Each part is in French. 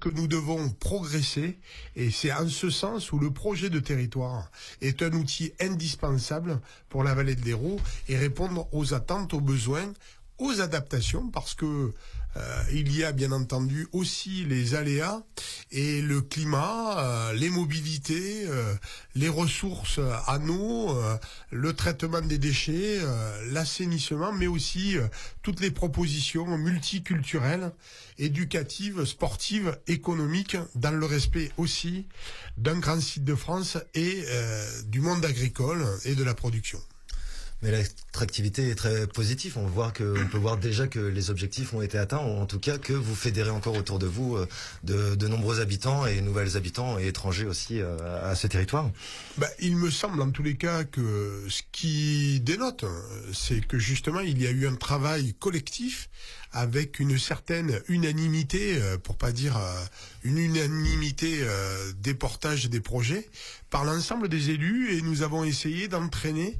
que nous devons progresser, et c'est en ce sens où le projet de territoire est un outil indispensable pour la vallée de l'Hérault et répondre aux attentes, aux besoins, aux adaptations, parce que il y a bien entendu aussi les aléas et le climat, les mobilités, les ressources en eau, le traitement des déchets, l'assainissement, mais aussi toutes les propositions multiculturelles, éducatives, sportives, économiques, dans le respect aussi d'un grand site de France et du monde agricole et de la production. Mais l'attractivité est très positive. On peut voir déjà que les objectifs ont été atteints, ou en tout cas que vous fédérez encore autour de vous de nombreux habitants et nouvelles habitants et étrangers aussi à ce territoire. Il me semble en tous les cas que ce qui dénote, c'est que justement il y a eu un travail collectif avec une certaine unanimité, pour pas dire une unanimité des portages des projets par l'ensemble des élus, et nous avons essayé d'entraîner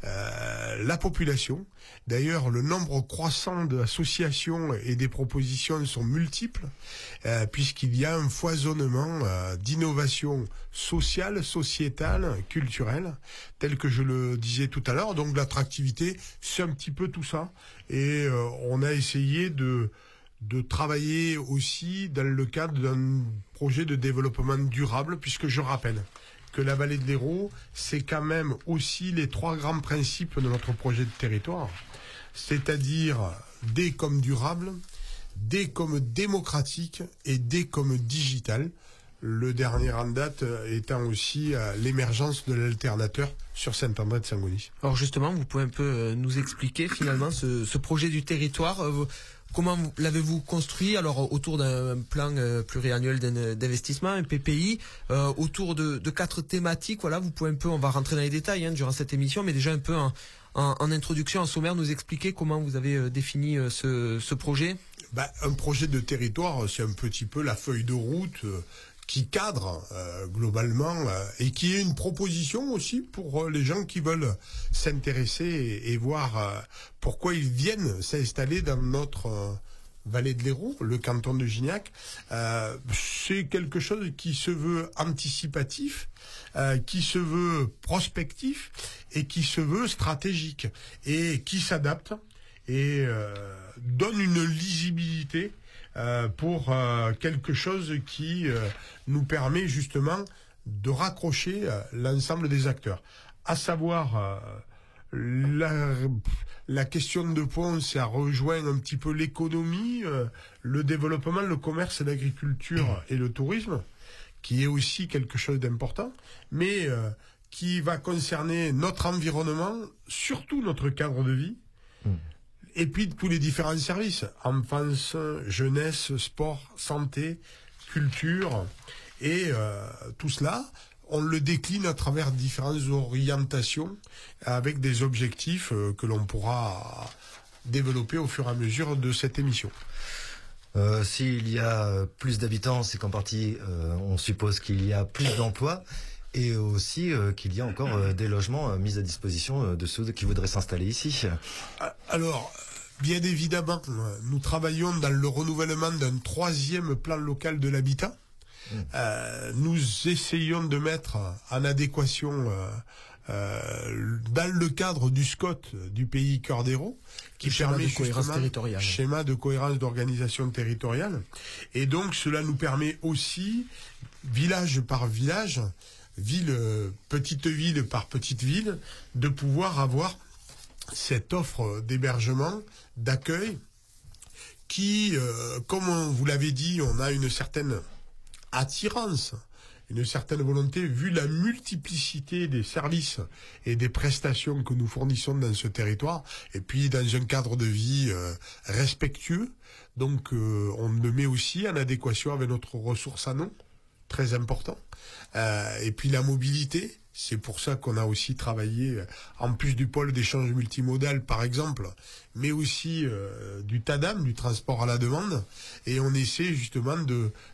la population. D'ailleurs, le nombre croissant d'associations et des propositions sont multiples, puisqu'il y a un foisonnement d'innovation sociale, sociétale, culturelle, tel que je le disais tout à l'heure. Donc l'attractivité, c'est un petit peu tout ça. Et on a essayé de travailler aussi dans le cadre d'un projet de développement durable, puisque je rappelle que la vallée de l'Hérault, c'est quand même aussi les 3 grands principes de notre projet de territoire, c'est-à-dire D comme durable, D comme démocratique et D comme digital. Le dernier en date étant aussi l'émergence de l'alternateur sur Saint-André-de-Saint-Gonis. Alors justement, vous pouvez un peu nous expliquer finalement ce projet du territoire. Comment l'avez-vous construit? Alors autour d'un plan pluriannuel d'investissement, un PPI, autour de 4 thématiques. Voilà, vous pouvez un peu, on va rentrer dans les détails durant cette émission, mais déjà un peu en introduction, en sommaire, nous expliquer comment vous avez défini ce projet. Un projet de territoire, c'est un petit peu la feuille de route qui cadre globalement et qui est une proposition aussi pour les gens qui veulent s'intéresser et voir pourquoi ils viennent s'installer dans notre vallée de l'Hérault, le canton de Gignac. C'est quelque chose qui se veut anticipatif, qui se veut prospectif et qui se veut stratégique et qui s'adapte et donne une lisibilité pour quelque chose qui nous permet justement de raccrocher l'ensemble des acteurs. À savoir, la question de pont, ça rejoint un petit peu l'économie, le développement, le commerce, l'agriculture et le tourisme, qui est aussi quelque chose d'important, mais qui va concerner notre environnement, surtout notre cadre de vie, et puis tous les différents services, enfance, jeunesse, sport, santé, culture, et tout cela, on le décline à travers différentes orientations avec des objectifs que l'on pourra développer au fur et à mesure de cette émission. S'il y a plus d'habitants, c'est qu'en partie, on suppose qu'il y a plus d'emplois. Et aussi qu'il y a encore des logements mis à disposition de ceux qui voudraient s'installer ici. Alors, bien évidemment, nous travaillons dans le renouvellement d'un 3e plan local de l'habitat. Nous essayons de mettre en adéquation dans le cadre du SCOT du pays Cœur d'Hérault, qui permet justement schéma de cohérence d'organisation territoriale. Et donc cela nous permet aussi, village par village, petite ville par petite ville, de pouvoir avoir cette offre d'hébergement, d'accueil, qui, comme vous l'avez dit, on a une certaine attirance, une certaine volonté, vu la multiplicité des services et des prestations que nous fournissons dans ce territoire, et puis dans un cadre de vie respectueux. Donc on le met aussi en adéquation avec notre ressource en eau, très important. Et puis la mobilité, c'est pour ça qu'on a aussi travaillé, en plus du pôle d'échange multimodal par exemple, mais aussi du TADAM, du transport à la demande, et on essaie justement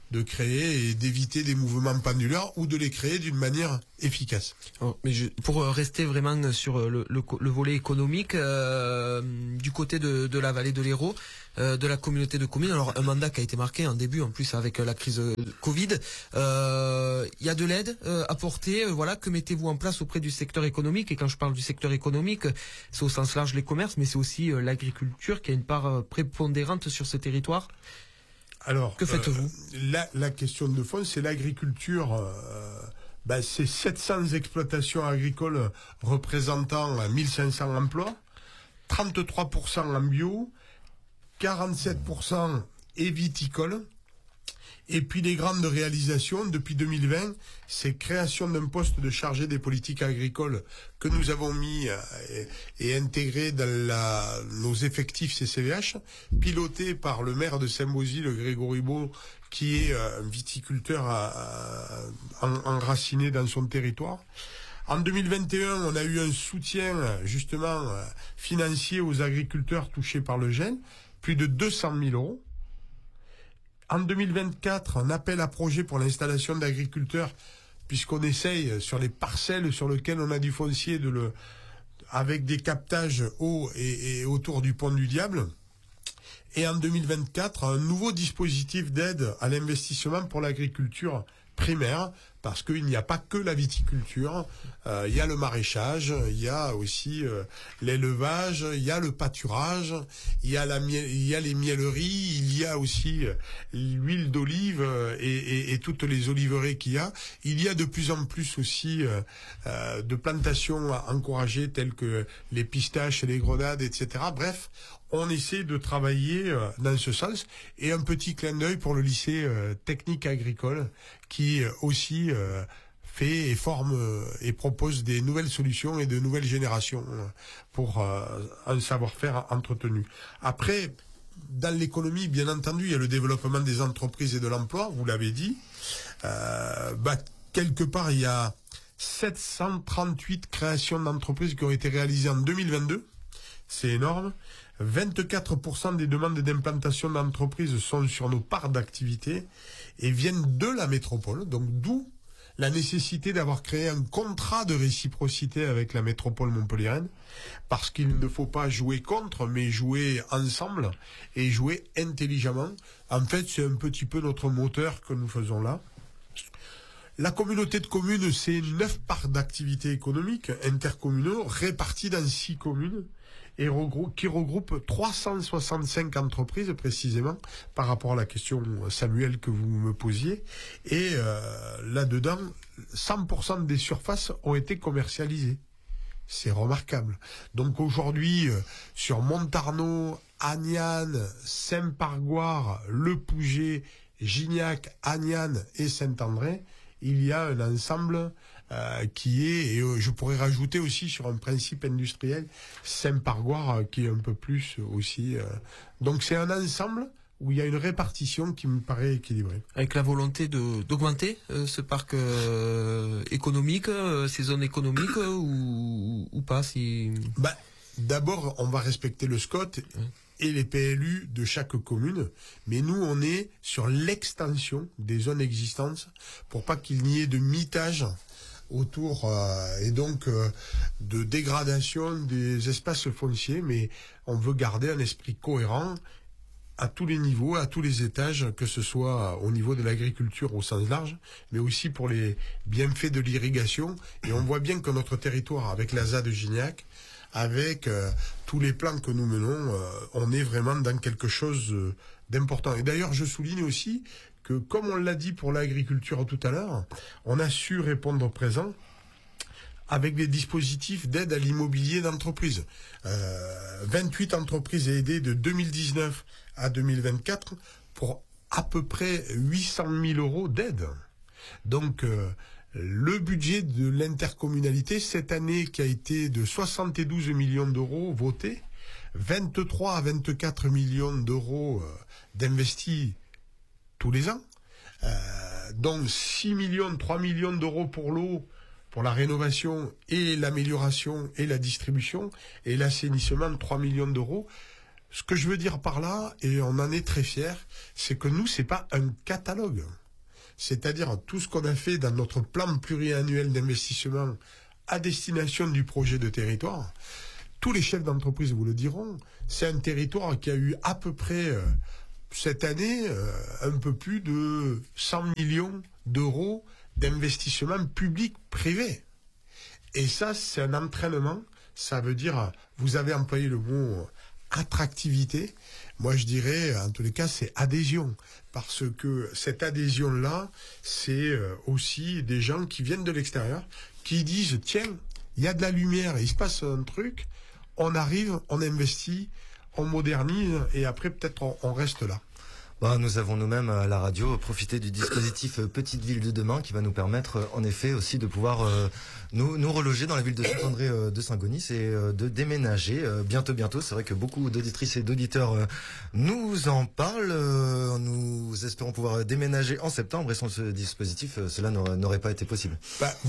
de créer et d'éviter des mouvements pendulaires ou de les créer d'une manière efficace. Mais pour rester vraiment sur le volet économique, du côté de la vallée de l'Hérault, de la communauté de communes, alors un mandat qui a été marqué en début, en plus avec la crise Covid, il y a de l'aide apportée, voilà, que mettez-vous en place auprès du secteur économique? Et quand je parle du secteur économique, c'est au sens large les commerces, mais c'est aussi l'agriculture qui a une part prépondérante sur ce territoire. Alors, que faites-vous? La question de fond, c'est l'agriculture. C'est 700 exploitations agricoles représentant 1500 emplois, 33% en bio, 47% et viticole. Et puis les grandes réalisations depuis 2020, c'est création d'un poste de chargé des politiques agricoles que nous avons mis et intégré dans nos effectifs CCVH, piloté par le maire de Saint-Bosile, Grégory Beau, qui est un viticulteur enraciné dans son territoire. En 2021, on a eu un soutien justement financier aux agriculteurs touchés par le gel, plus de 200 000 euros. En 2024, un appel à projet pour l'installation d'agriculteurs, puisqu'on essaye sur les parcelles sur lesquelles on a du foncier avec des captages hauts et autour du pont du Diable. Et en 2024, un nouveau dispositif d'aide à l'investissement pour l'agriculture primaire, parce qu'il n'y a pas que la viticulture, il y a le maraîchage, il y a aussi l'élevage, il y a le pâturage, il y a les mielleries, il y a aussi l'huile d'olive et toutes les oliveries qu'il y a. Il y a de plus en plus aussi de plantations encouragées telles que les pistaches, les grenades, etc. Bref, on essaie de travailler dans ce sens. Et un petit clin d'œil pour le lycée technique agricole qui aussi fait et forme et propose des nouvelles solutions et de nouvelles générations pour un savoir-faire entretenu. Après, dans l'économie, bien entendu, il y a le développement des entreprises et de l'emploi, vous l'avez dit. Quelque part, il y a 738 créations d'entreprises qui ont été réalisées en 2022. C'est énorme. 24% des demandes d'implantation d'entreprises sont sur nos parts d'activité et viennent de la métropole. Donc d'où la nécessité d'avoir créé un contrat de réciprocité avec la métropole montpelliéraine, parce qu'il ne faut pas jouer contre, mais jouer ensemble et jouer intelligemment. En fait, c'est un petit peu notre moteur que nous faisons là. La communauté de communes, c'est 9 parts d'activité économique intercommunaux réparties dans 6 communes et qui regroupe 365 entreprises précisément par rapport à la question, Samuel, que vous me posiez. Et là-dedans, 100% des surfaces ont été commercialisées. C'est remarquable. Donc aujourd'hui, sur Montarnot, Agnan, Saint-Pargoire, Le Pouget, Gignac, Agnan et Saint-André, il y a un ensemble qui est, et je pourrais rajouter aussi sur un principe industriel, Saint-Pargoire qui est un peu plus aussi. Donc c'est un ensemble où il y a une répartition qui me paraît équilibrée. Avec la volonté d'augmenter ce parc économique, ces zones économiques ou pas si... D'abord, on va respecter le SCOT et les PLU de chaque commune, mais nous, on est sur l'extension des zones existantes pour pas qu'il n'y ait de mitage autour et donc de dégradation des espaces fonciers, mais on veut garder un esprit cohérent à tous les niveaux, à tous les étages, que ce soit au niveau de l'agriculture au sens large, mais aussi pour les bienfaits de l'irrigation. Et on voit bien que notre territoire, avec la ZAD de Gignac, avec tous les plans que nous menons, on est vraiment dans quelque chose d'important. Et d'ailleurs, je souligne aussi que, comme on l'a dit pour l'agriculture tout à l'heure, on a su répondre présent avec des dispositifs d'aide à l'immobilier d'entreprise. 28 entreprises aidées de 2019 à 2024 pour à peu près 800 000 euros d'aide. Donc, le budget de l'intercommunalité cette année qui a été de 72 millions d'euros votés, 23 à 24 millions d'euros d'investis tous les ans, dont 6 millions, 3 millions d'euros pour l'eau, pour la rénovation et l'amélioration et la distribution, et l'assainissement de 3 millions d'euros. Ce que je veux dire par là, et on en est très fiers, c'est que nous, c'est pas un catalogue. C'est-à-dire tout ce qu'on a fait dans notre plan pluriannuel d'investissement à destination du projet de territoire. Tous les chefs d'entreprise vous le diront, c'est un territoire qui a eu à peu près, cette année, un peu plus de 100 millions d'euros d'investissement public-privé. Et ça, c'est un entraînement. Ça veut dire, vous avez employé le mot attractivité. Moi, je dirais, en tous les cas, c'est adhésion. Parce que cette adhésion-là, c'est aussi des gens qui viennent de l'extérieur, qui disent, tiens, il y a de la lumière, il se passe un truc, on arrive, on investit, on modernise, et après, peut-être, on reste là. Nous avons nous-mêmes à la radio profité du dispositif Petite Ville de demain qui va nous permettre en effet aussi de pouvoir nous reloger dans la ville de Saint-André de Saint-Gonis et de déménager bientôt. C'est vrai que beaucoup d'auditrices et d'auditeurs nous en parlent. Nous espérons pouvoir déménager en septembre et sans ce dispositif, cela n'aurait pas été possible.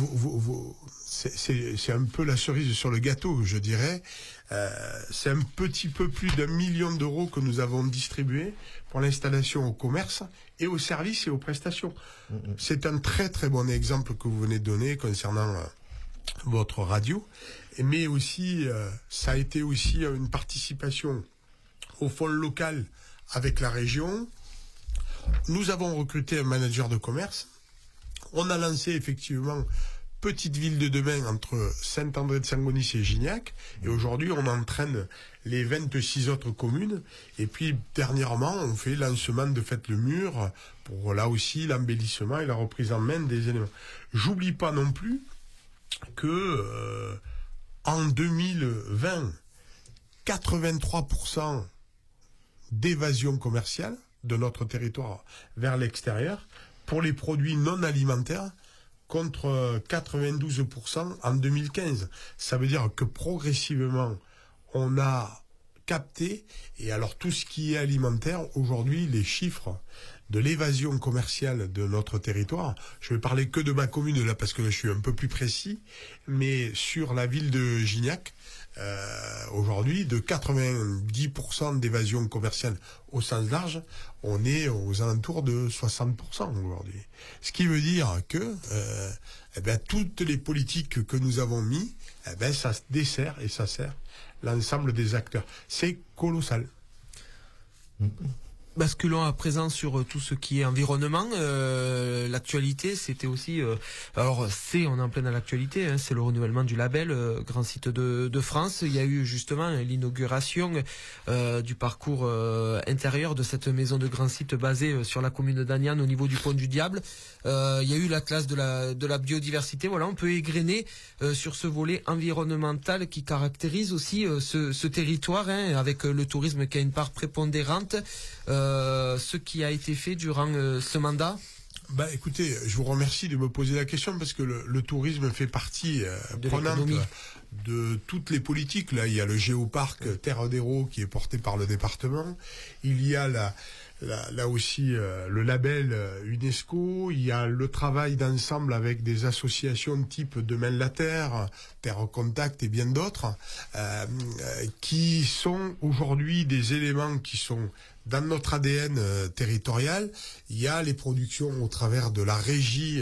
C'est un peu la cerise sur le gâteau, je dirais. C'est un petit peu plus d'1 million d'euros que nous avons distribué pour l'installation au commerce et aux services et aux prestations. C'est un très très bon exemple que vous venez de donner concernant votre radio, mais aussi ça a été aussi une participation au fonds local avec la région. Nous avons recruté un manager de commerce. On a lancé effectivement Petite Ville de demain entre Saint-André de Saint-Gonis et Gignac. Et aujourd'hui, on entraîne les 26 autres communes. Et puis, dernièrement, on fait le lancement de Faites le Mur pour, là aussi, l'embellissement et la reprise en main des éléments. J'oublie pas non plus que, en 2020, 83% d'évasion commerciale de notre territoire vers l'extérieur pour les produits non alimentaires, contre 92% en 2015. Ça veut dire que progressivement, on a capté, et alors tout ce qui est alimentaire, aujourd'hui, les chiffres de l'évasion commerciale de notre territoire, je vais parler que de ma commune là, parce que je suis un peu plus précis, mais sur la ville de Gignac, aujourd'hui, de 90% d'évasion commerciale au sens large, on est aux alentours de 60% aujourd'hui. Ce qui veut dire que toutes les politiques que nous avons mis, ça se dessert et ça sert l'ensemble des acteurs. C'est colossal. Basculons à présent sur tout ce qui est environnement. L'actualité, c'était aussi... on est en pleine à l'actualité, c'est le renouvellement du label Grand Site de France. Il y a eu justement l'inauguration du parcours intérieur de cette maison de Grand Site basée sur la commune d'Aniane au niveau du Pont du Diable. Il y a eu la classe de la biodiversité. Voilà, on peut égrener sur ce volet environnemental qui caractérise aussi ce territoire, avec le tourisme qui a une part prépondérante. Ce qui a été fait durant ce mandat? Écoutez, je vous remercie de me poser la question parce que le tourisme fait partie prenante de toutes les politiques. Là, il y a le géoparc Terre d'Hérault qui est porté par le département. Il y a là aussi le label UNESCO. Il y a le travail d'ensemble avec des associations type Demain la Terre, Terre Contact et bien d'autres, qui sont aujourd'hui des éléments qui sont dans notre ADN territorial. Il y a les productions au travers de la régie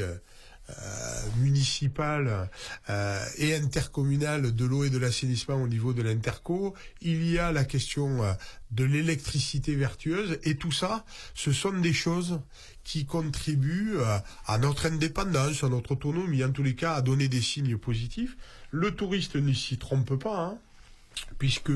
municipale et intercommunale de l'eau et de l'assainissement au niveau de l'Interco. Il y a la question de l'électricité vertueuse. Et tout ça, ce sont des choses qui contribuent à notre indépendance, à notre autonomie, en tous les cas à donner des signes positifs. Le touriste ne s'y trompe pas, puisque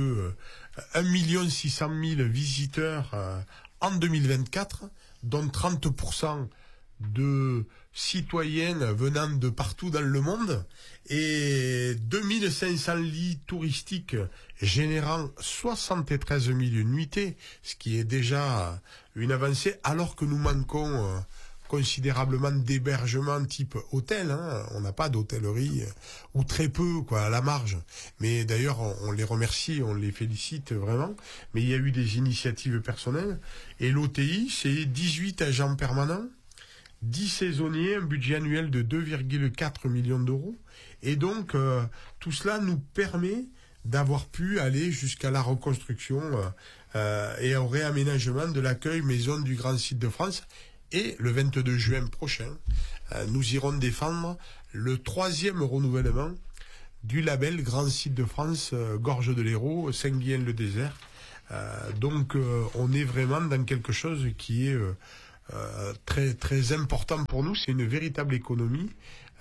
1 600 000 visiteurs en 2024, dont 30% de citoyennes venant de partout dans le monde, et 2500 lits touristiques générant 73 000 nuitées, ce qui est déjà une avancée, alors que nous manquons considérablement d'hébergements type hôtel. On n'a pas d'hôtellerie, ou très peu, à la marge. Mais d'ailleurs, on les remercie, on les félicite vraiment. Mais il y a eu des initiatives personnelles. Et l'OTI, c'est 18 agents permanents, 10 saisonniers, un budget annuel de 2,4 millions d'euros. Et donc, tout cela nous permet d'avoir pu aller jusqu'à la reconstruction et au réaménagement de l'accueil maison du Grand Site de France. Et le 22 juin prochain, nous irons défendre le 3e renouvellement du label Grand Site de France, Gorge de l'Hérault, Saint-Guihen-le-Désert. Donc on est vraiment dans quelque chose qui est très très important pour nous. C'est une véritable économie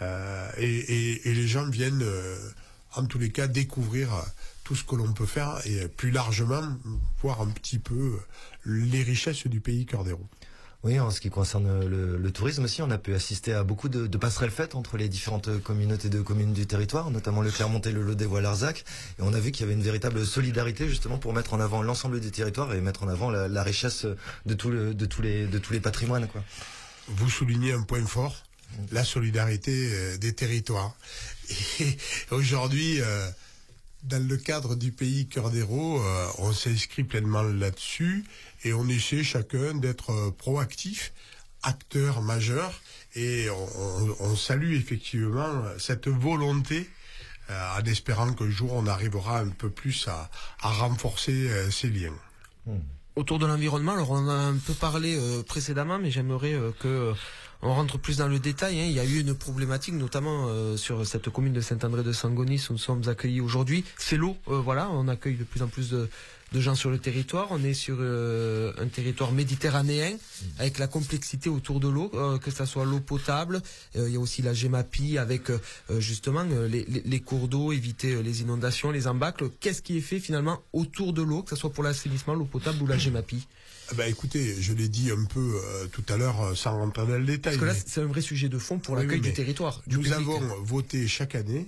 et les gens viennent en tous les cas découvrir tout ce que l'on peut faire et plus largement voir un petit peu les richesses du pays Cœur d'Hérault. Oui, en ce qui concerne le tourisme aussi, on a pu assister à beaucoup de passerelles faites entre les différentes communautés de communes du territoire, notamment le Clermontais, le Lot-des-Voix, l'Arzac. Et on a vu qu'il y avait une véritable solidarité justement pour mettre en avant l'ensemble du territoire et mettre en avant la richesse de tous les patrimoines, quoi. Vous soulignez un point fort, la solidarité des territoires. Et aujourd'hui, dans le cadre du pays Cœur d'Hérault, on s'inscrit pleinement là-dessus et on essaie chacun d'être proactif, acteur majeur, et on salue effectivement cette volonté en espérant qu'un jour on arrivera un peu plus à renforcer ces liens. Autour de l'environnement, alors on en a un peu parlé précédemment, mais j'aimerais que on rentre plus dans le détail. Il y a eu une problématique, notamment sur cette commune de Saint-André-de-Sangonis où nous sommes accueillis aujourd'hui. C'est l'eau, voilà, on accueille de plus en plus de gens sur le territoire. On est sur un territoire méditerranéen avec la complexité autour de l'eau, que ça soit l'eau potable. Il y a aussi la Gemapi avec justement les cours d'eau, éviter les inondations, les embâcles. Qu'est-ce qui est fait finalement autour de l'eau, que ce soit pour l'assainissement, l'eau potable ou la Gemapi? Écoutez, je l'ai dit un peu tout à l'heure sans rentrer dans le détail. Parce que là, c'est un vrai sujet de fond pour l'accueil du territoire. Nous avons voté chaque année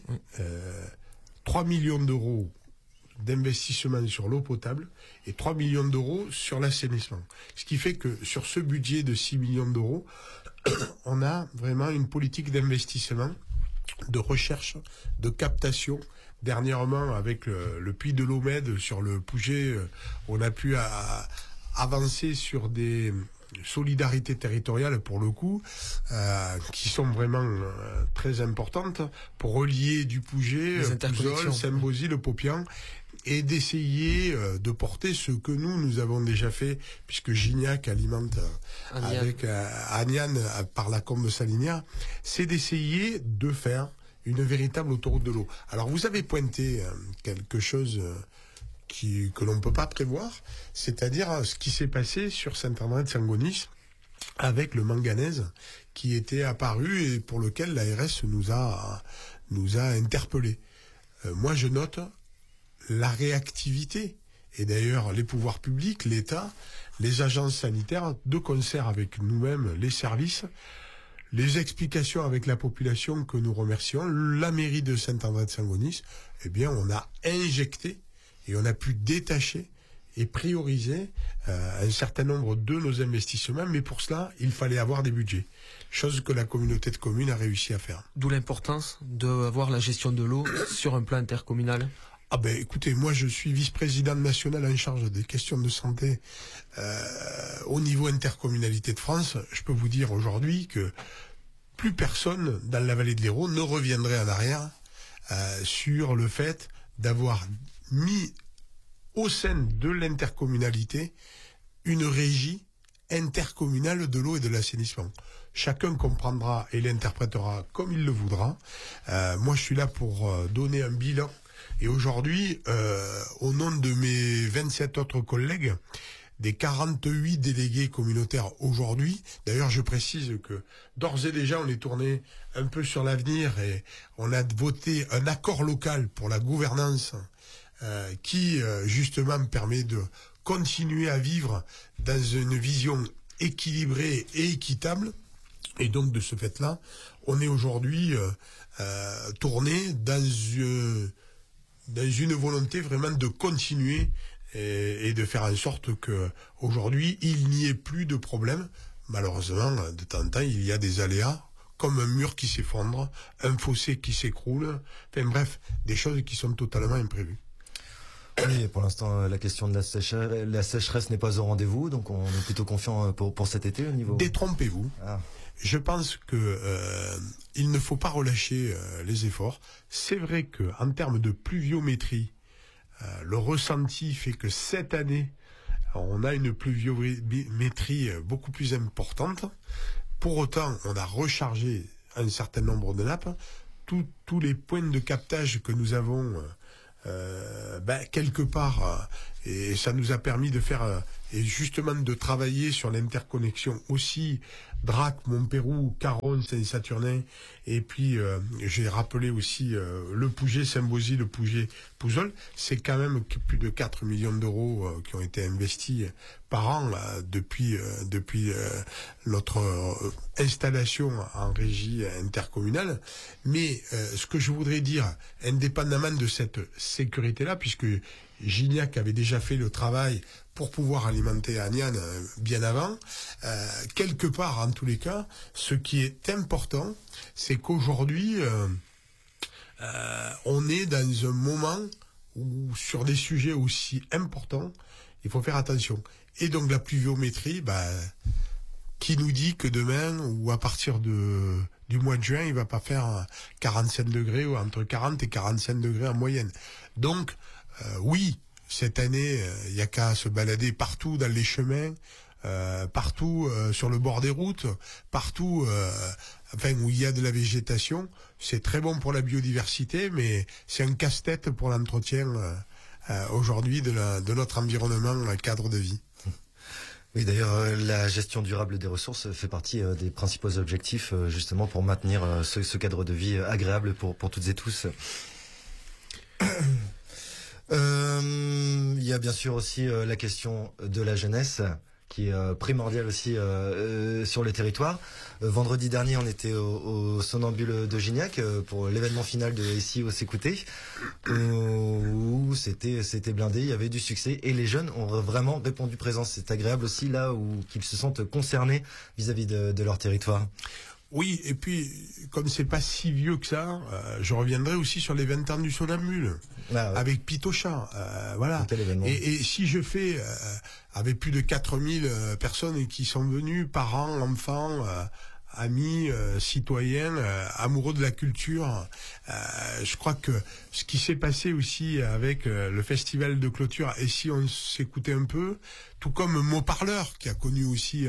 3 millions d'euros d'investissement sur l'eau potable et 3 millions d'euros sur l'assainissement. Ce qui fait que sur ce budget de 6 millions d'euros, on a vraiment une politique d'investissement, de recherche, de captation. Dernièrement, avec le puits de l'Omède sur le Pouget, on a pu avancer sur des solidarités territoriales pour le coup, qui sont vraiment très importantes pour relier du Pouget, Pouzol, Saint-Bosy, le Popian, et d'essayer de porter ce que nous avons déjà fait, puisque Gignac alimente avec Agnan par la combe Salinière, c'est d'essayer de faire une véritable autoroute de l'eau. Alors vous avez pointé quelque chose que l'on ne peut pas prévoir, c'est-à-dire ce qui s'est passé sur Saint-André-de-Sangonis avec le manganèse qui était apparu et pour lequel l'ARS nous a interpellés. Moi je note la réactivité, et d'ailleurs les pouvoirs publics, l'État, les agences sanitaires, de concert avec nous-mêmes, les services, les explications avec la population que nous remercions, la mairie de Saint-André-de-Sangonis, eh bien on a injecté et on a pu détacher et prioriser un certain nombre de nos investissements, mais pour cela, il fallait avoir des budgets, chose que la communauté de communes a réussi à faire. D'où l'importance d'avoir la gestion de l'eau sur un plan intercommunal. Écoutez, moi je suis vice-président national en charge des questions de santé au niveau intercommunalité de France. Je peux vous dire aujourd'hui que plus personne dans la vallée de l'Hérault ne reviendrait en arrière sur le fait d'avoir mis au sein de l'intercommunalité une régie intercommunale de l'eau et de l'assainissement. Chacun comprendra et l'interprétera comme il le voudra. Moi je suis là pour donner un bilan. Et aujourd'hui, au nom de mes 27 autres collègues, des 48 délégués communautaires aujourd'hui, d'ailleurs je précise que d'ores et déjà on est tourné un peu sur l'avenir et on a voté un accord local pour la gouvernance qui justement permet de continuer à vivre dans une vision équilibrée et équitable. Et donc de ce fait-là, on est aujourd'hui tourné dans une volonté vraiment de continuer et de faire en sorte que aujourd'hui il n'y ait plus de problème. Malheureusement, de temps en temps, il y a des aléas, comme un mur qui s'effondre, un fossé qui s'écroule, enfin bref, des choses qui sont totalement imprévues. Oui, pour l'instant, la question de la sécheresse n'est pas au rendez-vous, donc on est plutôt confiant pour cet été au niveau... Détrompez-vous. Je pense que il ne faut pas relâcher les efforts. C'est vrai que en termes de pluviométrie, le ressenti fait que cette année, on a une pluviométrie beaucoup plus importante. Pour autant, on a rechargé un certain nombre de nappes. Tous les points de captage que nous avons quelque part, et ça nous a permis de faire et justement de travailler sur l'interconnexion aussi Drac, Montpérou, Caronne, Saint-Saturnin, et puis j'ai rappelé aussi le Pouget, Saint-Bosy, le Pouget, Pouzol. C'est quand même plus de 4 millions d'euros qui ont été investis par an depuis notre installation en régie intercommunale. Mais ce que je voudrais dire, indépendamment de cette sécurité-là, puisque Gignac avait déjà fait le travail pour pouvoir alimenter Aniane bien avant, quelque part, en tous les cas, ce qui est important, c'est qu'aujourd'hui, on est dans un moment où, sur des sujets aussi importants, il faut faire attention. Et donc la pluviométrie, qui nous dit que demain, ou à partir du mois de juin, il va pas faire 45 degrés, ou entre 40 et 45 degrés en moyenne. Donc, oui, cette année, il n'y a qu'à se balader partout dans les chemins, partout sur le bord des routes, partout où il y a de la végétation. C'est très bon pour la biodiversité, mais c'est un casse-tête pour l'entretien aujourd'hui de notre environnement, cadre de vie. Oui, d'ailleurs, la gestion durable des ressources fait partie des principaux objectifs, justement, pour maintenir ce cadre de vie agréable pour toutes et tous. Il y a bien sûr aussi la question de la jeunesse, qui est primordiale aussi sur le territoire. Vendredi dernier, on était au Somnambule de Gignac pour l'événement final de Ici au S'écouter, où c'était blindé, il y avait du succès et les jeunes ont vraiment répondu présent. C'est agréable aussi là où qu'ils se sentent concernés vis-à-vis de leur territoire. Oui, et puis, comme c'est pas si vieux que ça, je reviendrai aussi sur les 20 ans du Somnambule, avec Pitocha, voilà. Et si je fais, avec plus de 4000 personnes qui sont venues, parents, enfants, amis, citoyens, amoureux de la culture, je crois que ce qui s'est passé aussi avec le festival de clôture, et si on s'écoutait un peu, tout comme Mot Parleur, qui a connu aussi...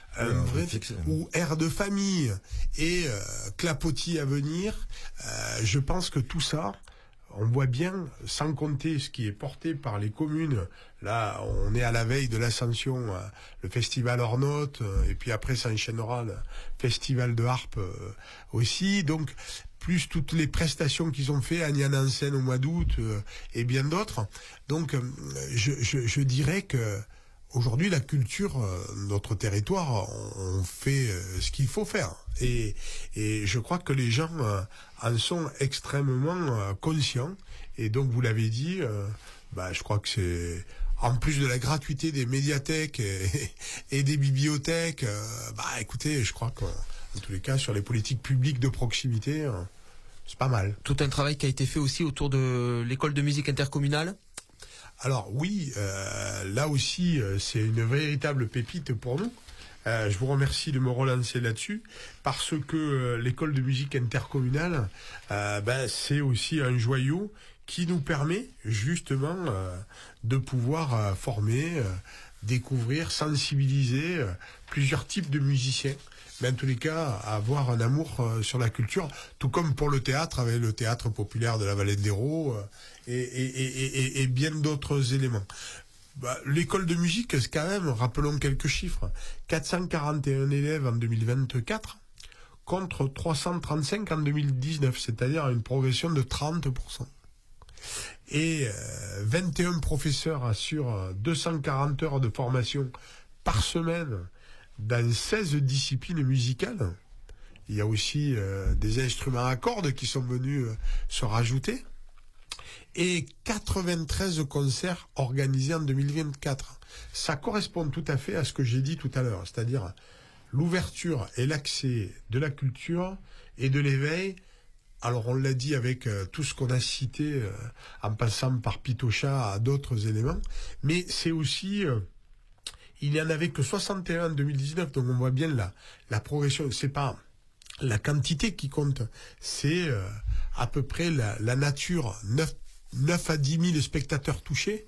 ou Air de famille et Clapotis à venir, je pense que tout ça, on voit bien, sans compter ce qui est porté par les communes. Là, on est à la veille de l'Ascension, le festival Ornote, et puis après s'enchaînera le festival de harpe aussi. Donc, plus toutes les prestations qu'ils ont fait, Aniane en scène au mois d'août et bien d'autres. Donc, je dirais que aujourd'hui, la culture, notre territoire, on fait ce qu'il faut faire. Et je crois que les gens en sont extrêmement conscients. Et donc, vous l'avez dit, je crois que c'est... En plus de la gratuité des médiathèques et des bibliothèques, écoutez, je crois qu'en tous les cas, sur les politiques publiques de proximité, c'est pas mal. Tout un travail qui a été fait aussi autour de l'école de musique intercommunale. Alors oui, là aussi, c'est une véritable pépite pour nous. Je vous remercie de me relancer là-dessus, parce que l'école de musique intercommunale, c'est aussi un joyau qui nous permet justement de pouvoir former, découvrir, sensibiliser plusieurs types de musiciens. Mais en tous les cas, avoir un amour sur la culture, tout comme pour le théâtre, avec le théâtre populaire de la Vallée de l'Hérault et bien d'autres éléments. L'école de musique, c'est quand même, rappelons quelques chiffres, 441 élèves en 2024 contre 335 en 2019, c'est-à-dire une progression de 30%. Et 21 professeurs assurent 240 heures de formation par semaine dans 16 disciplines musicales. Il y a aussi des instruments à cordes qui sont venus se rajouter. Et 93 concerts organisés en 2024. Ça correspond tout à fait à ce que j'ai dit tout à l'heure, c'est-à-dire l'ouverture et l'accès de la culture et de l'éveil. Alors on l'a dit avec tout ce qu'on a cité, en passant par Pitocha à d'autres éléments, mais c'est aussi... il n'y en avait que 61 en 2019, donc on voit bien la progression. C'est pas la quantité qui compte, c'est à peu près la nature. 9 à 10 000 spectateurs touchés,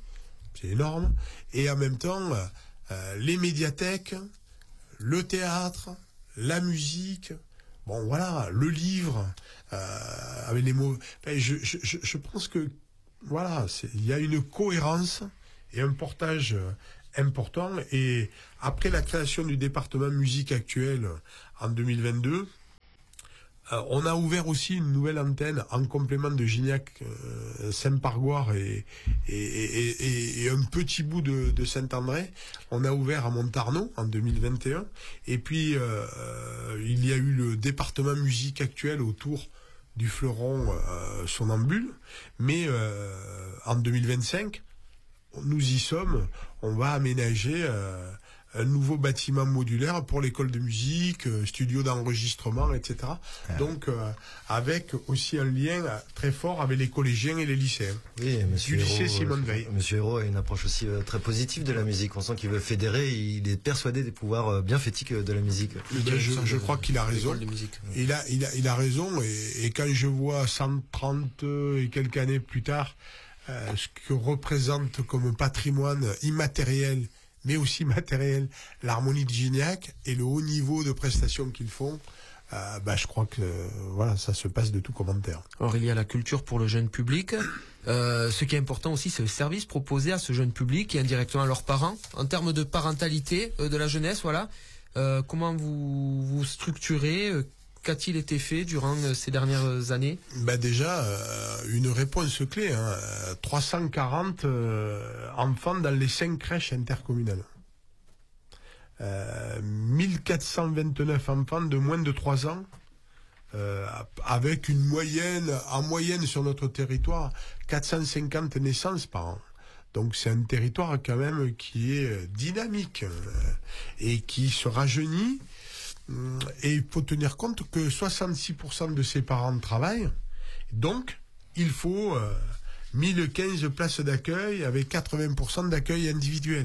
c'est énorme, et en même temps, les médiathèques, le théâtre, la musique, bon voilà, le livre, avec les mots. Enfin, je pense que voilà, il y a une cohérence et un portage important. Et après la création du département musique actuel en 2022, on a ouvert aussi une nouvelle antenne en complément de Gignac, Saint-Pargoire et un petit bout de Saint-André. On a ouvert à Montarnot en 2021. Et puis, il y a eu le département musique actuel autour du fleuron Somnambule. Mais en 2025, nous y sommes. On va aménager un nouveau bâtiment modulaire pour l'école de musique, studio d'enregistrement, etc. Donc, avec aussi un lien très fort avec les collégiens et les lycéens. Oui, du lycée Simone Veil. Monsieur Hérault a une approche aussi très positive de la musique. On sent qu'il veut fédérer, il est persuadé des pouvoirs bienfaitiques de la musique. Je crois qu'il a raison. Il a raison, et quand je vois 130 et quelques années plus tard, ce que représente comme patrimoine immatériel, mais aussi matériel, l'harmonie de Gignac et le haut niveau de prestations qu'ils font, je crois que voilà, ça se passe de tout commentaire. Or, il y a la culture pour le jeune public. Ce qui est important aussi, c'est le service proposé à ce jeune public et indirectement à leurs parents. En termes de parentalité de la jeunesse, voilà, comment vous structurez qu'a-t-il été fait durant ces dernières années? Déjà, une réponse clé, 340 enfants dans les 5 crèches intercommunales. 1429 enfants de moins de 3 ans, avec en moyenne sur notre territoire, 450 naissances par an. Donc c'est un territoire quand même qui est dynamique et qui se rajeunit. Et il faut tenir compte que 66% de ses parents travaillent. Donc, il faut 1015 places d'accueil avec 80% d'accueil individuel.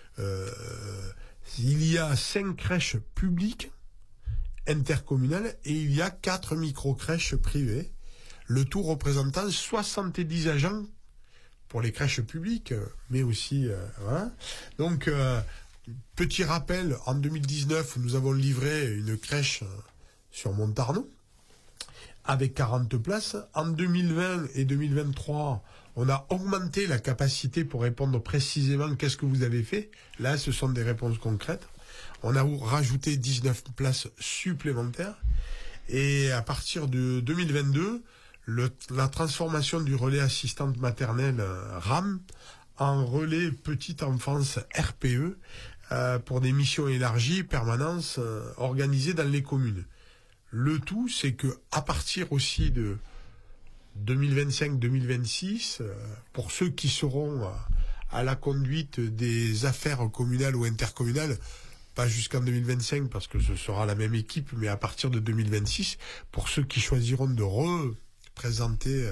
Il y a 5 crèches publiques intercommunales et il y a 4 micro-crèches privées. Le tout représentant 70 agents pour les crèches publiques, mais aussi... voilà. Donc... petit rappel, en 2019, nous avons livré une crèche sur Montarnot avec 40 places. En 2020 et 2023, on a augmenté la capacité pour répondre précisément qu'est-ce que vous avez fait. Là, ce sont des réponses concrètes. On a rajouté 19 places supplémentaires. Et à partir de 2022, la transformation du relais assistante maternelle RAM en relais petite enfance RPE, pour des missions élargies, permanences, organisées dans les communes. Le tout, c'est que à partir aussi de 2025-2026, pour ceux qui seront à la conduite des affaires communales ou intercommunales, pas jusqu'en 2025 parce que ce sera la même équipe, mais à partir de 2026, pour ceux qui choisiront de représenter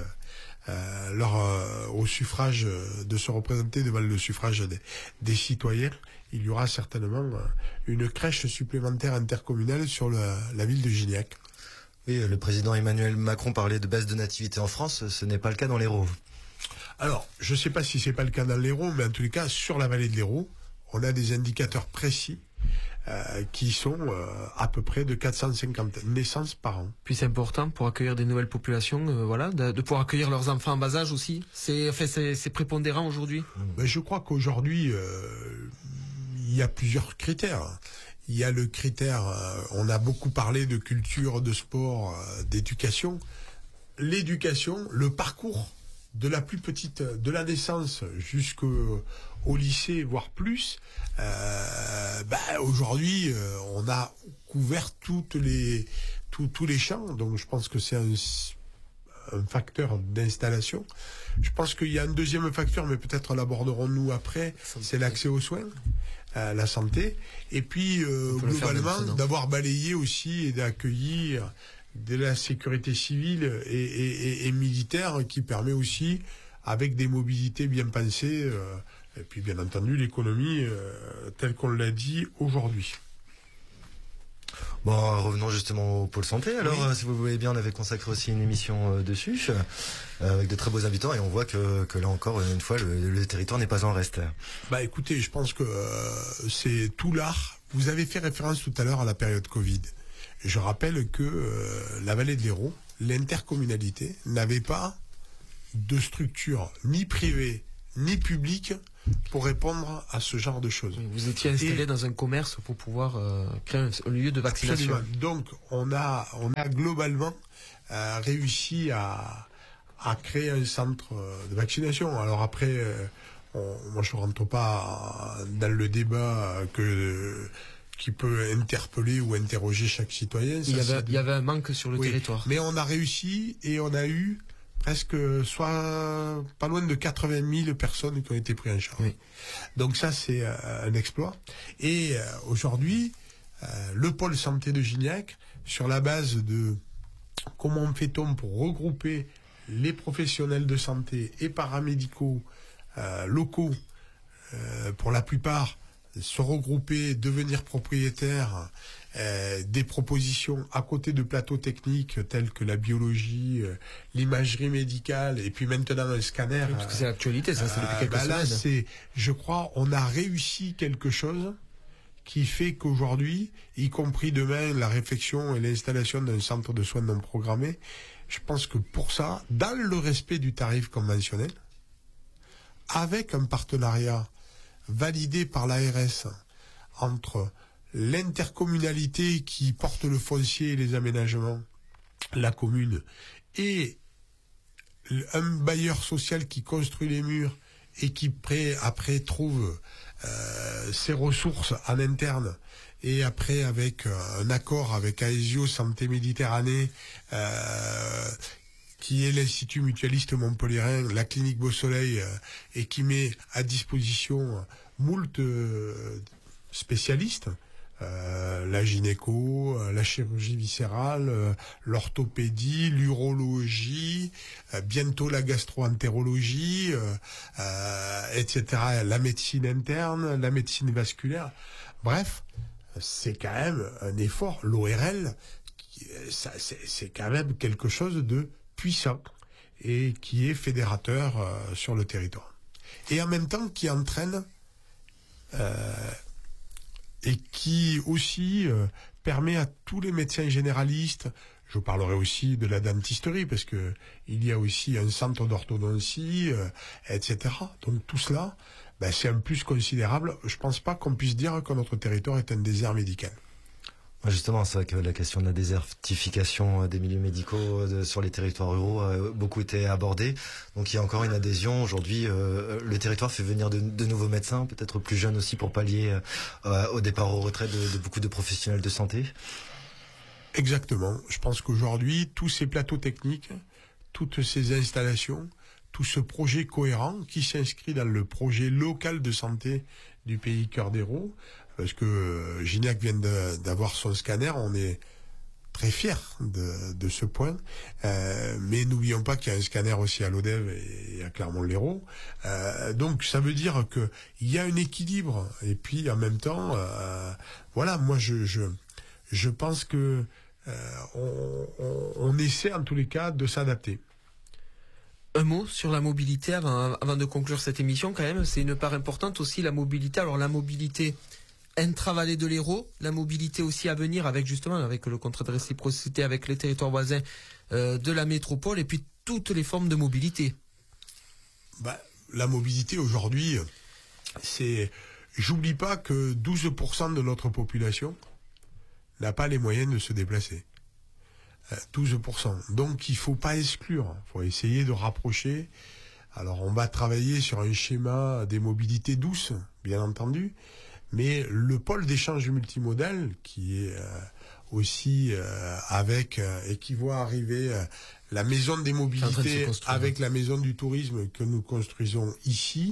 au suffrage, de se représenter devant le suffrage des citoyens, il y aura certainement une crèche supplémentaire intercommunale sur la ville de Gignac. Oui, le président Emmanuel Macron parlait de baisse de nativité en France, ce n'est pas le cas dans l'Hérault. Alors, je ne sais pas si c'est pas le cas dans l'Hérault, mais en tous les cas, sur la vallée de l'Hérault, on a des indicateurs précis qui sont à peu près de 450 naissances par an. Puis c'est important pour accueillir des nouvelles populations, de pouvoir accueillir leurs enfants en bas âge aussi. C'est prépondérant aujourd'hui. Je crois qu'aujourd'hui, il y a plusieurs critères. Il y a le critère, on a beaucoup parlé de culture, de sport, d'éducation. L'éducation, le parcours de la plus petite, de la naissance jusqu'au lycée, voire plus. Aujourd'hui, on a couvert tous les champs. Donc je pense que c'est un facteur d'installation. Je pense qu'il y a un deuxième facteur, mais peut-être l'aborderons-nous après, c'est l'accès aux soins, la santé. Et puis, globalement, d'avoir balayé aussi et d'accueillir de la sécurité civile et militaire qui permet aussi, avec des mobilités bien pensées, et puis bien entendu l'économie telle qu'on l'a dit aujourd'hui. Bon, revenons justement au pôle santé. Alors, si vous voulez bien, on avait consacré aussi une émission dessus, avec de très beaux habitants, et on voit que là encore, une fois, le territoire n'est pas en reste. Bah écoutez, je pense que c'est tout l'art. Vous avez fait référence tout à l'heure à la période Covid. Je rappelle que la vallée de l'Hérault, l'intercommunalité, n'avait pas de structure ni privée ni publique pour répondre à ce genre de choses. Vous étiez installé dans un commerce pour pouvoir créer un lieu de vaccination. Absolument. Donc on a globalement réussi à créer un centre de vaccination. Alors après, moi je ne rentre pas dans le débat qui peut interpeller ou interroger chaque citoyen. Il y avait un manque sur le territoire. Mais on a réussi et on a eu presque soit pas loin de 80 000 personnes qui ont été prises en charge. Oui. Donc ça, c'est un exploit. Et aujourd'hui, le pôle santé de Gignac, sur la base de comment fait-on pour regrouper les professionnels de santé et paramédicaux locaux, pour la plupart, se regrouper, devenir propriétaires des propositions à côté de plateaux techniques tels que la biologie, l'imagerie médicale et puis maintenant un scanner. Oui, parce que c'est l'actualité, ça, c'est depuis quelques là, semaines. Je crois, on a réussi quelque chose qui fait qu'aujourd'hui, y compris demain, la réflexion et l'installation d'un centre de soins non programmés, je pense que pour ça, dans le respect du tarif conventionnel, avec un partenariat validé par l'ARS entre l'intercommunalité qui porte le foncier et les aménagements, la commune, et un bailleur social qui construit les murs et qui après trouve ses ressources en interne, et après avec un accord avec Aesio Santé Méditerranée, qui est l'Institut mutualiste montpelliérain, la clinique Beau Soleil, et qui met à disposition moult spécialistes, la gynéco, la chirurgie viscérale, l'orthopédie, l'urologie, bientôt la gastro-entérologie, etc., la médecine interne, la médecine vasculaire. C'est quand même un effort. L'ORL, c'est quand même quelque chose de puissant et qui est fédérateur sur le territoire. Et en même temps qui entraîne et qui aussi permet à tous les médecins généralistes, je parlerai aussi de la dentisterie parce que il y a aussi un centre d'orthodontie, etc. Donc tout cela, c'est un plus considérable. Je pense pas qu'on puisse dire que notre territoire est un désert médical. Justement, c'est vrai que la question de la désertification des milieux médicaux sur les territoires ruraux a beaucoup été abordée. Donc il y a encore une adhésion. Aujourd'hui, le territoire fait venir de nouveaux médecins, peut-être plus jeunes aussi, pour pallier au départ aux retraites de beaucoup de professionnels de santé. Exactement. Je pense qu'aujourd'hui, tous ces plateaux techniques, toutes ces installations, tout ce projet cohérent qui s'inscrit dans le projet local de santé du pays Cœur d'Hérault, parce que Gignac vient d'avoir son scanner, on est très fiers de ce point, mais n'oublions pas qu'il y a un scanner aussi à l'Odève et à Clermont-Lérault, donc ça veut dire que il y a un équilibre, et puis en même temps, moi je pense que on essaie en tous les cas de s'adapter. Un mot sur la mobilité avant de conclure cette émission quand même, c'est une part importante aussi, la mobilité. Alors la mobilité intra-vallée de l'Hérault, la mobilité aussi à venir avec le contrat de réciprocité avec les territoires voisins de la métropole, et puis toutes les formes de mobilité. La mobilité aujourd'hui, j'oublie pas que 12% de notre population n'a pas les moyens de se déplacer. 12%. Donc il faut pas exclure, il faut essayer de rapprocher. Alors on va travailler sur un schéma des mobilités douces, bien entendu, mais le pôle d'échange multimodal qui est aussi avec et qui voit arriver la maison des mobilités avec la maison du tourisme que nous construisons ici,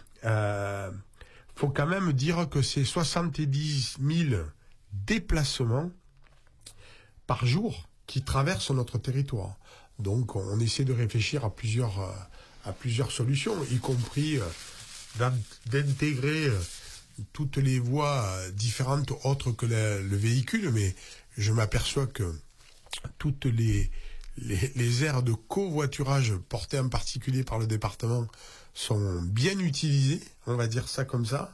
faut quand même dire que c'est 70 000 déplacements par jour qui traversent notre territoire. Donc on essaie de réfléchir à plusieurs solutions, y compris d'intégrer toutes les voies différentes autres que le véhicule, mais je m'aperçois que toutes les aires de covoiturage portées en particulier par le département sont bien utilisées, on va dire ça comme ça.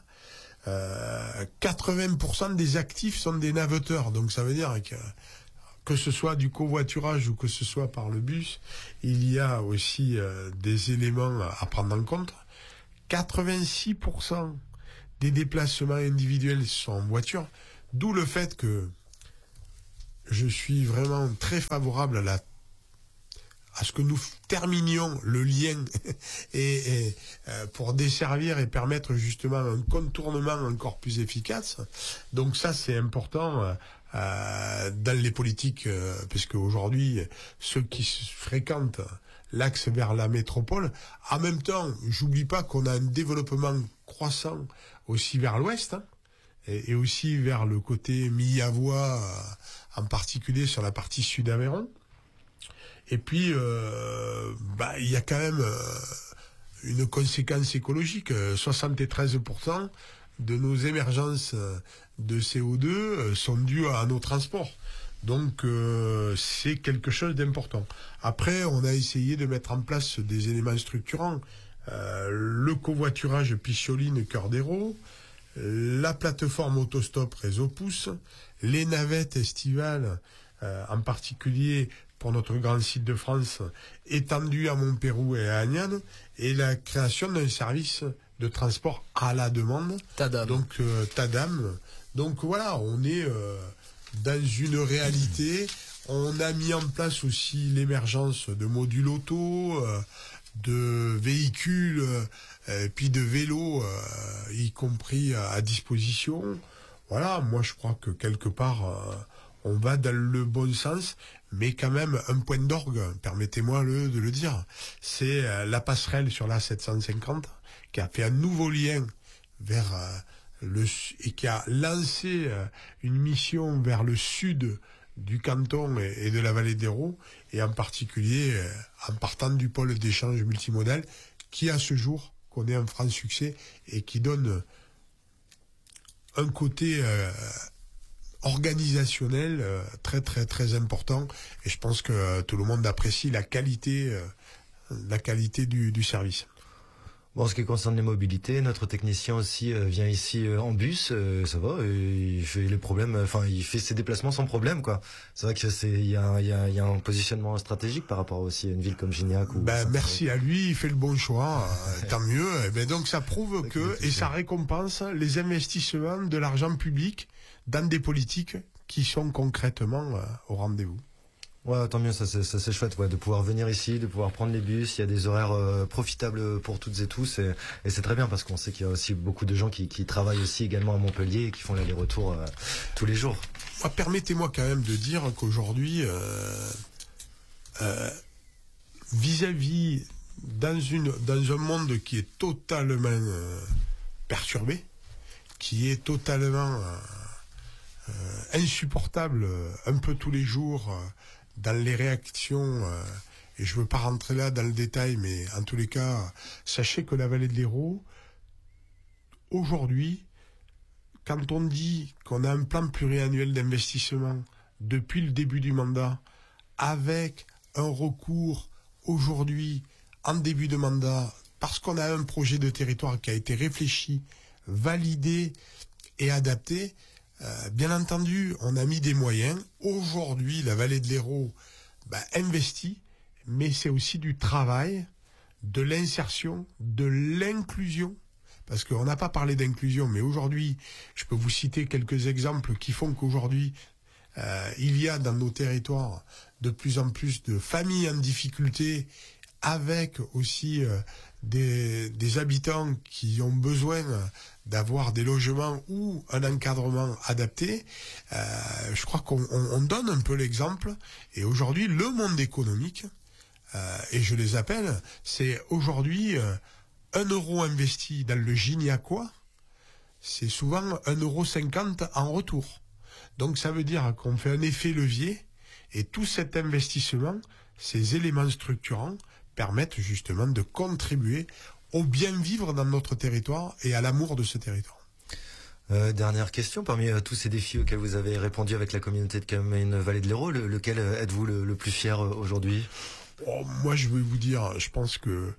80% des actifs sont des navetteurs, donc ça veut dire que ce soit du covoiturage ou que ce soit par le bus, il y a aussi des éléments à prendre en compte. 86% des déplacements individuels sont en voiture, d'où le fait que je suis vraiment très favorable à ce que nous terminions le lien et pour desservir et permettre justement un contournement encore plus efficace. Donc ça, c'est important dans les politiques, puisque aujourd'hui, ceux qui fréquentent l'axe vers la métropole, en même temps, j'oublie pas qu'on a un développement croissant aussi vers l'ouest, hein, et aussi vers le côté Millau, en particulier sur la partie sud-Aveyron. Et puis, il y a quand même une conséquence écologique. 73% de nos émergences de CO2 sont dues à nos transports. Donc, c'est quelque chose d'important. Après, on a essayé de mettre en place des éléments structurants. Le covoiturage Picholine-Cœur-d'Hérault, la plateforme autostop Réseau Pouce, les navettes estivales, en particulier pour notre grand site de France, étendu à Montpérou et à Agnan, et la création d'un service de transport à la demande. Tadam. Donc, Tadam. Donc voilà, on est dans une réalité. On a mis en place aussi l'émergence de modules auto, de véhicules, puis de vélos, y compris à disposition. Voilà, moi je crois que quelque part, on va dans le bon sens, mais quand même un point d'orgue, permettez-moi de le dire, c'est la passerelle sur la 750 qui a fait un nouveau lien vers et qui a lancé une mission vers le sud du canton et de la vallée d'Hérault, et en particulier en partant du pôle d'échange multimodal qui à ce jour connaît un franc succès et qui donne un côté organisationnel très très très important, et je pense que tout le monde apprécie la qualité du service. Bon, en ce qui concerne les mobilités, notre technicien aussi vient ici en bus, ça va, il fait les problèmes, enfin il fait ses déplacements sans problème, quoi. C'est vrai que il y a un positionnement stratégique par rapport aussi à une ville comme Gignac. Merci à lui, il fait le bon choix, tant mieux. Et donc ça prouve et ça récompense les investissements de l'argent public dans des politiques qui sont concrètement au rendez-vous. Ouais, tant mieux, ça c'est chouette, ouais, de pouvoir venir ici, de pouvoir prendre les bus. Il y a des horaires profitables pour toutes et tous, et c'est très bien parce qu'on sait qu'il y a aussi beaucoup de gens qui travaillent aussi également à Montpellier et qui font l'aller-retour tous les jours. Permettez-moi quand même de dire qu'aujourd'hui, vis-à-vis dans un monde qui est totalement perturbé, qui est totalement insupportable un peu tous les jours dans les réactions, et je ne veux pas rentrer là dans le détail, mais en tous les cas, sachez que la vallée de l'Hérault, aujourd'hui, quand on dit qu'on a un plan pluriannuel d'investissement depuis le début du mandat, avec un recours aujourd'hui en début de mandat, parce qu'on a un projet de territoire qui a été réfléchi, validé et adapté, bien entendu, on a mis des moyens. Aujourd'hui, la vallée de l'Hérault investit, mais c'est aussi du travail, de l'insertion, de l'inclusion. Parce qu'on n'a pas parlé d'inclusion, mais aujourd'hui, je peux vous citer quelques exemples qui font qu'aujourd'hui, il y a dans nos territoires de plus en plus de familles en difficulté, avec aussi des habitants qui ont besoin d'avoir des logements ou un encadrement adapté. Je crois qu'on donne un peu l'exemple, et aujourd'hui le monde économique, et je les appelle, c'est aujourd'hui 1 euro investi dans le Gignacois, c'est souvent 1,50 € en retour. Donc ça veut dire qu'on fait un effet levier, et tout cet investissement, ces éléments structurants, permettent justement de contribuer au bien vivre dans notre territoire et à l'amour de ce territoire. Dernière question, parmi tous ces défis auxquels vous avez répondu avec la communauté de Camaïn-Vallée de l'Hérault, lequel êtes-vous le plus fier aujourd'hui? Moi, je vais vous dire, je pense que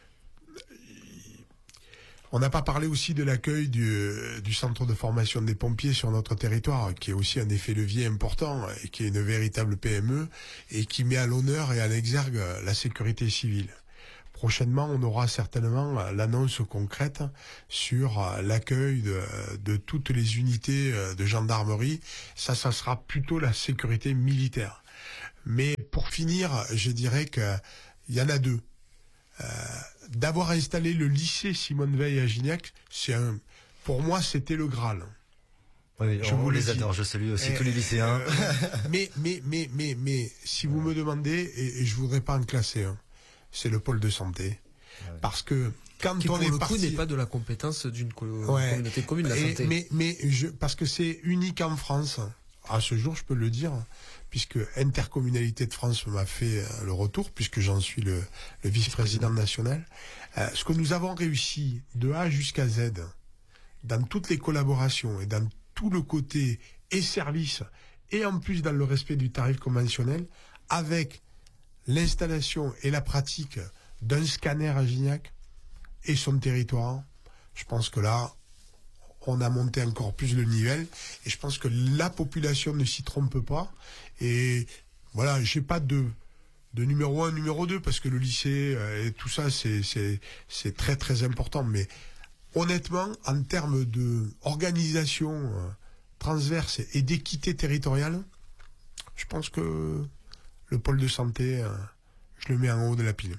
on n'a pas parlé aussi de l'accueil du centre de formation des pompiers sur notre territoire, qui est aussi un effet levier important et qui est une véritable PME et qui met à l'honneur et à l'exergue la sécurité civile. Prochainement, on aura certainement l'annonce concrète sur l'accueil de toutes les unités de gendarmerie. Ça sera plutôt la sécurité militaire. Mais pour finir, je dirais qu'il y en a deux. D'avoir installé le lycée Simone Veil à Gignac, pour moi, c'était le Graal. Oui, je vous les adore, je salue aussi tous les lycéens. Mais, si vous me demandez, et je voudrais pas en classer un, c'est le pôle de santé. Ouais. Parce que quand qui on pour est le parti... coup n'est pas de la compétence d'une communauté commune, la santé. Parce que c'est unique en France. À ce jour, je peux le dire, puisque Intercommunalité de France m'a fait le retour, puisque j'en suis le vice-président national. Ce que nous avons réussi de A jusqu'à Z, dans toutes les collaborations et dans tout le côté et service, et en plus dans le respect du tarif conventionnel, avec l'installation et la pratique d'un scanner à Gignac et son territoire, je pense que là, on a monté encore plus le niveau et je pense que la population ne s'y trompe pas. Et voilà, j'ai pas de numéro 1, numéro 2, parce que le lycée et tout ça, c'est très très important. Mais honnêtement, en termes d'organisation transverse et d'équité territoriale, je pense que le pôle de santé, je le mets en haut de la pile.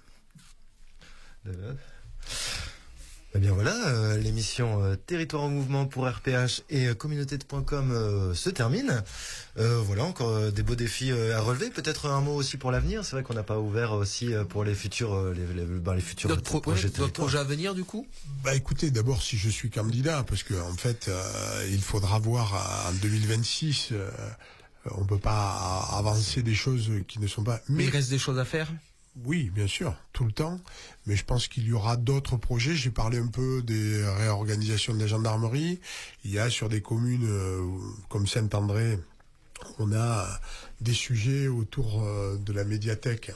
Eh bien voilà, l'émission Territoire en mouvement pour RPH et communauté.com se termine. Voilà, encore des beaux défis à relever. Peut-être un mot aussi pour l'avenir. C'est vrai qu'on n'a pas ouvert aussi pour les futurs, les futurs projets d'autres projets à venir du coup. Bah écoutez, d'abord si je suis candidat, parce que en fait, il faudra voir en 2026. On peut pas avancer des choses qui ne sont pas... Mais il reste des choses à faire. Oui, bien sûr, tout le temps. Mais je pense qu'il y aura d'autres projets. J'ai parlé un peu des réorganisations de la gendarmerie. Il y a sur des communes comme Saint-André, on a des sujets autour de la médiathèque.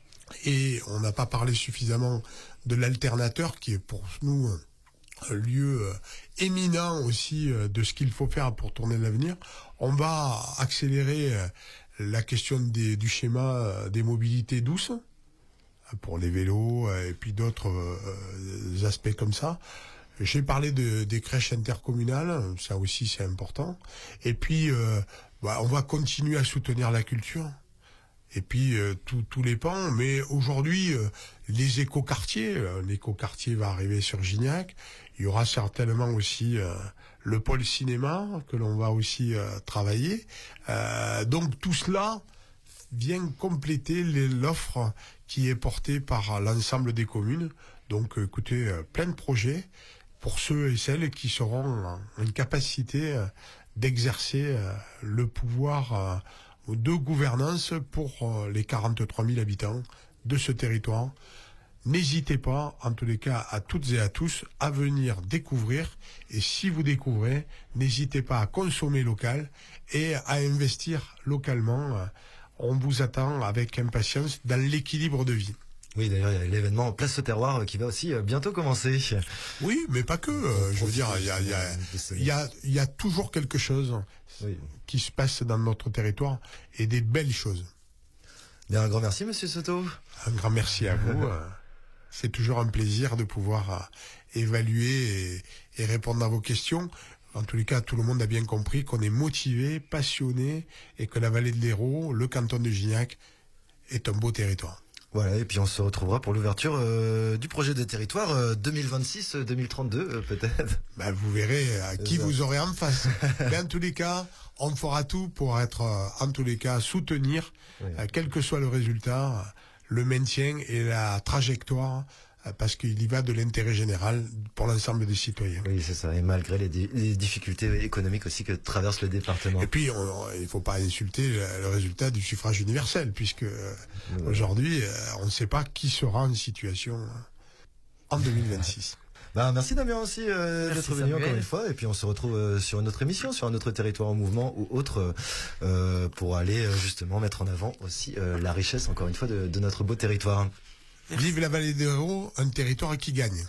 Et on n'a pas parlé suffisamment de l'alternateur, qui est pour nous un lieu éminent aussi de ce qu'il faut faire pour tourner l'avenir. On va accélérer la question du schéma des mobilités douces pour les vélos et puis d'autres aspects comme ça. J'ai parlé des crèches intercommunales, ça aussi c'est important. Et puis on va continuer à soutenir la culture. Et puis tous les pans, mais aujourd'hui les écoquartiers, l'écoquartier va arriver sur Gignac. Il y aura certainement aussi le pôle cinéma que l'on va aussi travailler. Donc tout cela vient compléter l'offre qui est portée par l'ensemble des communes. Donc écoutez, plein de projets pour ceux et celles qui seront en capacité d'exercer le pouvoir de gouvernance pour les 43 000 habitants de ce territoire. N'hésitez pas, en tous les cas, à toutes et à tous, à venir découvrir. Et si vous découvrez, n'hésitez pas à consommer local et à investir localement. On vous attend avec impatience dans l'équilibre de vie. Oui, d'ailleurs, il y a l'événement Place au Terroir qui va aussi bientôt commencer. Oui, mais pas que. Je veux dire, il y a toujours quelque chose qui se passe dans notre territoire et des belles choses. Bien, un grand merci, Monsieur Soto. Un grand merci à vous. C'est toujours un plaisir de pouvoir évaluer et répondre à vos questions. En tous les cas, tout le monde a bien compris qu'on est motivé, passionné et que la vallée de l'Hérault, le canton de Gignac, est un beau territoire. Voilà, et puis on se retrouvera pour l'ouverture du projet de territoire 2026-2032 peut-être. Ben, vous verrez qui vous aurez en face. Mais en tous les cas, on fera tout pour être, en tous les cas, soutenir, quel que soit le résultat, le maintien et la trajectoire, parce qu'il y va de l'intérêt général pour l'ensemble des citoyens. Oui, c'est ça, et malgré les difficultés économiques aussi que traverse le département. Et puis, il faut pas insulter le résultat du suffrage universel, puisque aujourd'hui, on ne sait pas qui sera en situation en 2026. Merci Damien aussi d'être venu encore une fois, et puis on se retrouve sur une autre émission, sur un autre territoire en mouvement ou autre, pour aller justement mettre en avant aussi la richesse encore une fois de notre beau territoire. Vive la vallée des Héros, un territoire qui gagne.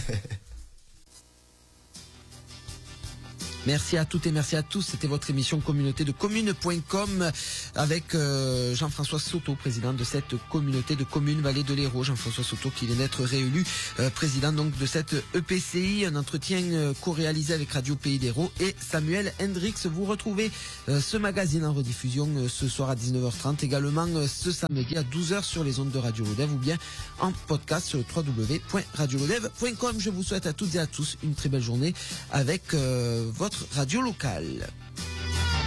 Merci à toutes et merci à tous. C'était votre émission communauté de commune.com avec Jean-François Soto, président de cette communauté de communes Vallée de l'Hérault. Jean-François Soto qui vient d'être réélu président donc de cette EPCI. Un entretien co-réalisé avec Radio Pays d'Hérault et Samuel Hendrix. Vous retrouvez ce magazine en rediffusion ce soir à 19h30, également ce samedi à 12h sur les ondes de Radio Lodev ou bien en podcast sur www.radiolodev.com. Je vous souhaite à toutes et à tous une très belle journée avec votre radio locale.